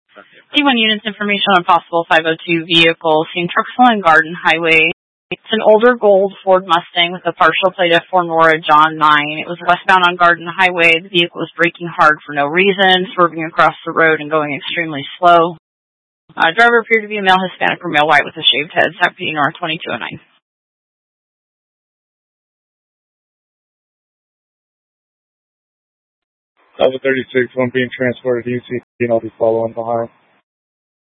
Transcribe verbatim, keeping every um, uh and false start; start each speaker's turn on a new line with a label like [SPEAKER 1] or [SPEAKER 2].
[SPEAKER 1] D one units information on possible five oh two vehicle seen Truxville and Garden Highway. It's an older gold Ford Mustang with a partial plate F four Nora John nine. It was westbound on Garden Highway. The vehicle was braking hard for no reason, swerving across the road and going extremely slow. Uh, driver appeared to be a male Hispanic or male white with a shaved head. South P North twenty-two oh nine.
[SPEAKER 2] Alpha thirty-six, one being transported to U C, and I'll be following behind.